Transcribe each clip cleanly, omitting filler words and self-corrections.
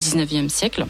XIXe siècle.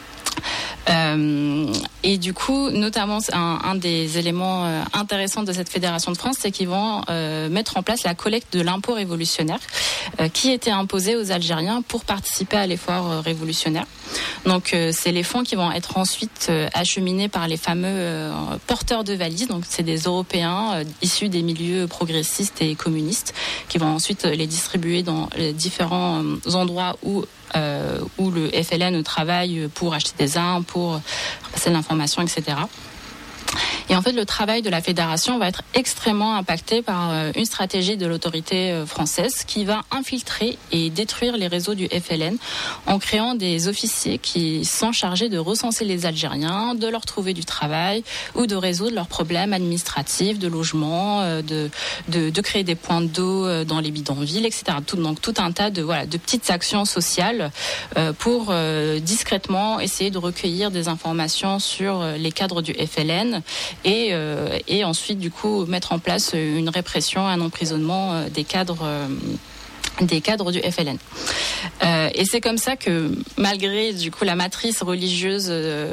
Et du coup, notamment, un des éléments intéressants de cette Fédération de France, c'est qu'ils vont mettre en place la collecte de l'impôt révolutionnaire qui était imposé aux Algériens pour participer à l'effort révolutionnaire. Donc, c'est les fonds qui vont être ensuite acheminés par les fameux porteurs de valises. Donc, c'est des Européens issus des milieux progressistes et communistes qui vont ensuite les distribuer dans les différents endroits où le FLN travaille pour acheter des armes, pour passer de l'information, etc. Et en fait, le travail de la fédération va être extrêmement impacté par une stratégie de l'autorité française qui va infiltrer et détruire les réseaux du FLN en créant des officiers qui sont chargés de recenser les Algériens, de leur trouver du travail ou de résoudre leurs problèmes administratifs, de logement, de créer des points d'eau dans les bidonvilles, etc. Donc tout un tas de petites actions sociales pour discrètement essayer de recueillir des informations sur les cadres du FLN et ensuite du coup mettre en place une répression, un emprisonnement des cadres du FLN. Et c'est comme ça que, malgré du coup la matrice religieuse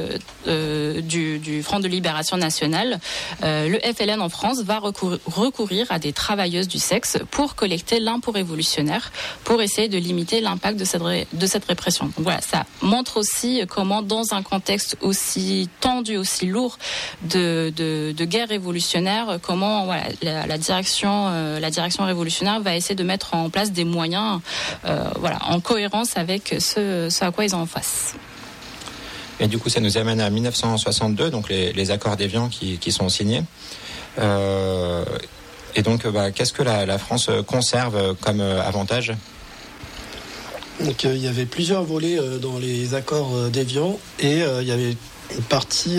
du Front de Libération Nationale, le FLN en France va recourir à des travailleuses du sexe pour collecter l'impôt révolutionnaire, pour essayer de limiter l'impact de cette répression. Donc voilà, ça montre aussi comment, dans un contexte aussi tendu, aussi lourd de guerre révolutionnaire, comment la direction révolutionnaire va essayer de mettre en place des moyens en cohérence avec ce à quoi ils ont en face. Et du coup, ça nous amène à 1962, donc les accords d'Évian qui sont signés. Et donc, qu'est-ce que la France conserve comme avantage ? Donc, il y avait plusieurs volets dans les accords d'Évian et il y avait une partie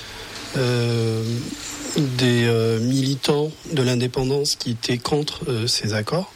des militants de l'indépendance qui étaient contre ces accords.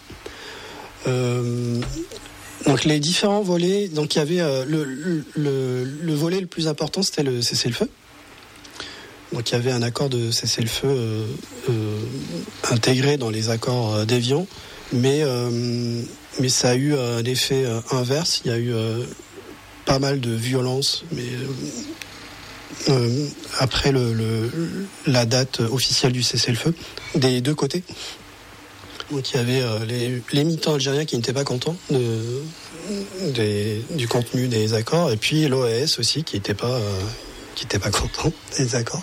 Donc les différents volets, donc il y avait le volet le plus important, c'était le cessez-le-feu. Donc il y avait un accord de cessez-le-feu intégré dans les accords d'Évian, mais ça a eu un effet inverse. Il y a eu pas mal de violence, mais après la date officielle du cessez-le-feu des deux côtés. Donc il y avait les militants algériens qui n'étaient pas contents du contenu des accords, et puis l'OAS aussi qui n'était pas content des accords.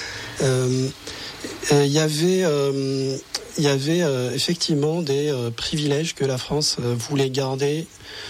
Il y avait effectivement des privilèges que la France voulait garder,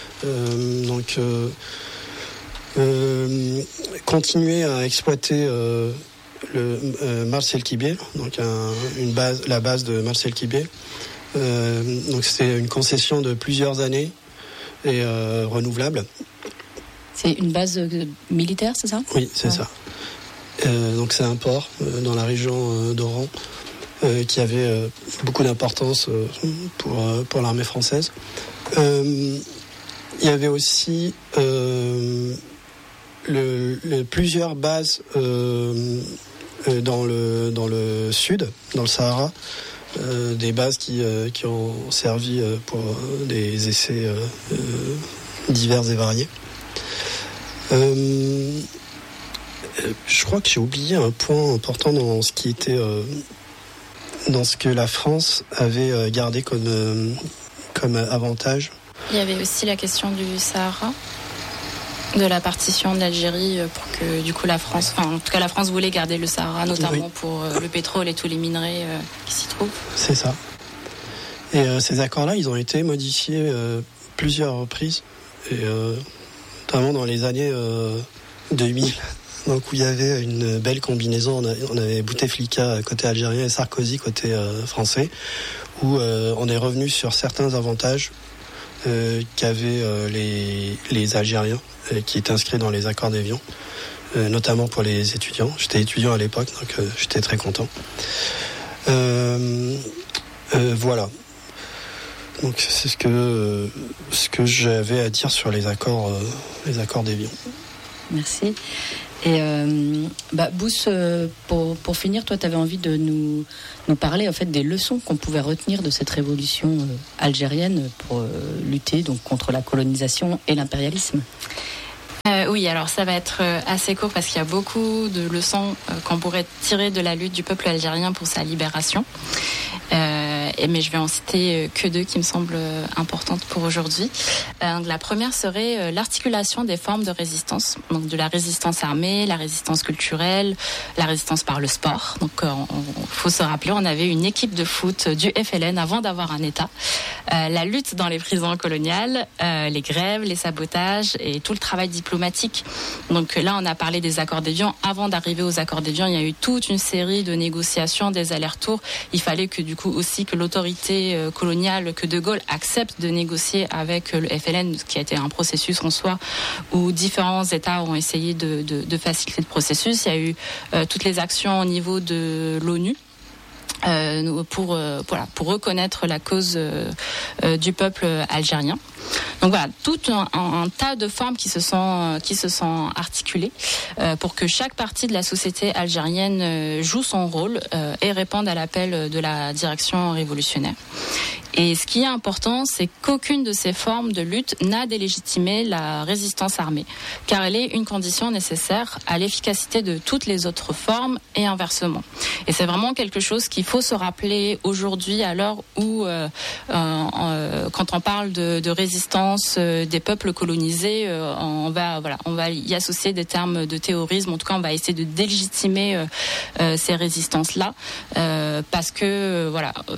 continuer à exploiter le Marcel Kibé, donc la base de Marcel Kibé. Donc c'était une concession de plusieurs années et renouvelable. C'est une base militaire, c'est ça ? Oui, c'est ça. Donc c'est un port dans la région d'Oran qui avait beaucoup d'importance pour l'armée française. Il y avait aussi plusieurs bases dans le sud, dans le Sahara. Des bases qui ont servi pour des essais divers et variés. Je crois que j'ai oublié un point important dans ce qui était dans ce que la France avait gardé comme avantage. Il y avait aussi la question du Sahara, de la partition de l'Algérie pour que du coup la France voulait garder le Sahara, notamment pour le pétrole et tous les minerais qui s'y trouvent. C'est ça. Et ces accords-là, ils ont été modifiés plusieurs reprises, et notamment dans les années 2000, donc où il y avait une belle combinaison. On avait Bouteflika côté algérien et Sarkozy côté français, où on est revenu sur certains avantages qu'avaient les Algériens qui étaient inscrits dans les accords d'Évian, notamment pour les étudiants. J'étais étudiant à l'époque, donc j'étais très content. Voilà. Donc c'est ce que j'avais à dire sur les accords d'Évian. Merci. Et Bous, pour finir, toi, tu avais envie de nous parler en fait des leçons qu'on pouvait retenir de cette révolution algérienne pour lutter donc contre la colonisation et l'impérialisme. Oui, alors ça va être assez court parce qu'il y a beaucoup de leçons qu'on pourrait tirer de la lutte du peuple algérien pour sa libération. Mais je vais en citer que 2 qui me semblent importantes pour aujourd'hui. La première serait l'articulation des formes de résistance, donc de la résistance armée, la résistance culturelle, la résistance par le sport. Donc faut se rappeler, on avait une équipe de foot du FLN avant d'avoir un État. La lutte dans les prisons coloniales, les grèves, les sabotages et tout le travail diplomatique. Donc là, on a parlé des accords d'Évian. Avant d'arriver aux accords d'Évian, il y a eu toute une série de négociations, des allers-retours. Il fallait que du coup aussi que l'autorité coloniale, que De Gaulle accepte de négocier avec le FLN, ce qui a été un processus en soi où différents États ont essayé de faciliter le processus. Il y a eu toutes les actions au niveau de l'ONU. Pour reconnaître la cause du peuple algérien. Donc voilà, tout un tas de formes qui se sont articulées pour que chaque partie de la société algérienne joue son rôle et réponde à l'appel de la direction révolutionnaire. Et ce qui est important, c'est qu'aucune de ces formes de lutte n'a délégitimé la résistance armée, car elle est une condition nécessaire à l'efficacité de toutes les autres formes et inversement. Et c'est vraiment quelque chose qu'il faut se rappeler aujourd'hui, à l'heure où, quand on parle de résistance des peuples colonisés, on va y associer des termes de terrorisme. En tout cas, on va essayer de délégitimer ces résistances-là, parce que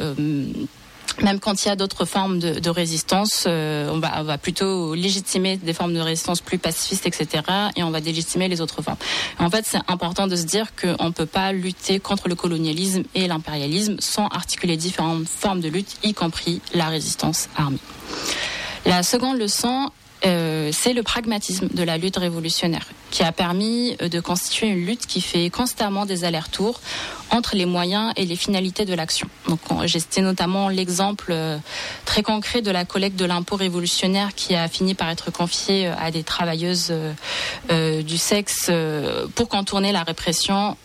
même quand il y a d'autres formes de résistance, on va plutôt légitimer des formes de résistance plus pacifistes, etc. Et on va délégitimer les autres formes. En fait, c'est important de se dire qu'on ne peut pas lutter contre le colonialisme et l'impérialisme sans articuler différentes formes de lutte, y compris la résistance armée. La seconde leçon, c'est le pragmatisme de la lutte révolutionnaire qui a permis de constituer une lutte qui fait constamment des allers-retours entre les moyens et les finalités de l'action. Donc, j'ai cité notamment l'exemple très concret de la collecte de l'impôt révolutionnaire qui a fini par être confiée à des travailleuses du sexe pour contourner la répression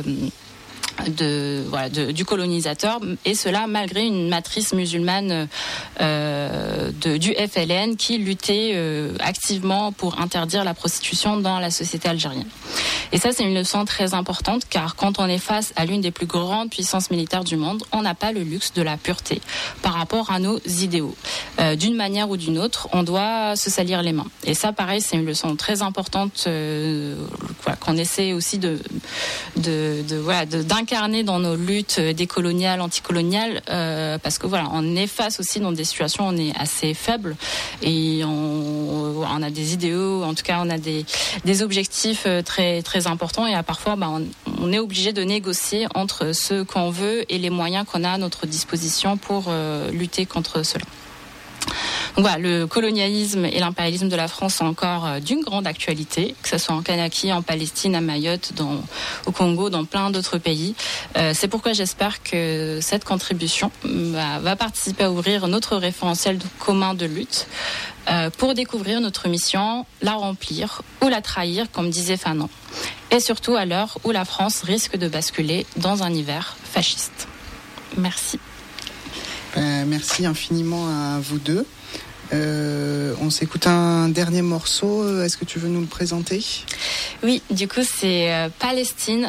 du colonisateur, et cela malgré une matrice musulmane du FLN qui luttait activement pour interdire la prostitution dans la société algérienne. Et ça, c'est une leçon très importante, car quand on est face à l'une des plus grandes puissances militaires du monde, on n'a pas le luxe de la pureté par rapport à nos idéaux. D'une manière ou d'une autre, on doit se salir les mains. Et ça, pareil, c'est une leçon très importante qu'on essaie aussi d'incarner dans nos luttes décoloniales, anticoloniales, parce que on est face aussi dans des situations où on est assez faible et on a des idéaux, en tout cas on a des objectifs très très importants, et parfois on est obligé de négocier entre ce qu'on veut et les moyens qu'on a à notre disposition pour lutter contre cela. Donc le colonialisme et l'impérialisme de la France sont encore d'une grande actualité, que ce soit en Kanaki, en Palestine, à Mayotte, au Congo, dans plein d'autres pays. C'est pourquoi j'espère que cette contribution va participer à ouvrir notre référentiel commun de lutte pour découvrir notre mission, la remplir ou la trahir, comme disait Fanon. Et surtout à l'heure où la France risque de basculer dans un hiver fasciste. Merci. Merci infiniment à vous deux. On s'écoute un dernier morceau. Est-ce que tu veux nous le présenter ? Oui, du coup c'est Palestine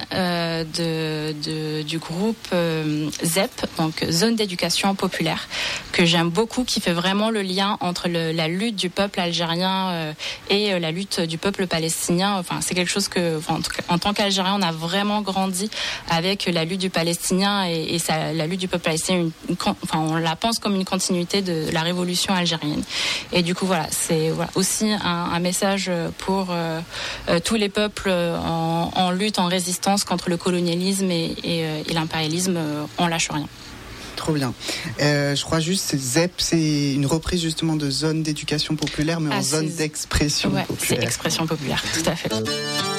du groupe ZEP, donc Zone d'éducation populaire, que j'aime beaucoup, qui fait vraiment le lien entre la lutte du peuple algérien et la lutte du peuple palestinien. Enfin, c'est quelque chose que, en tant qu'Algérien, on a vraiment grandi avec la lutte du Palestinien et la lutte du peuple palestinien. On la pense comme une continuité de la révolution algérienne. Et du coup, c'est aussi un message pour tous les peuples en lutte, en résistance contre le colonialisme et l'impérialisme. On lâche rien. Trop bien. Je crois juste que ZEP, c'est une reprise justement de zone d'éducation populaire, mais en zone d'expression populaire. C'est expression populaire, tout à fait.